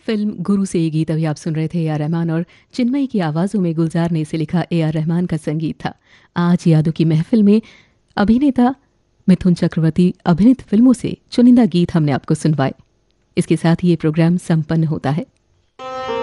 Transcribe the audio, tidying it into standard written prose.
Film गुरु से ये गीत अभी आप सुन रहे थे ए आर रहमान और चिन्मयी की आवाज़ों में गुलजार ने इसे लिखा ए आर रहमान का संगीत था। आज यादों की महफिल में अभिनेता मिथुन चक्रवर्ती अभिनीत फिल्मों से चुनिंदा गीत हमने आपको सुनवाए। इसके साथ ही ये प्रोग्राम संपन्न होता है।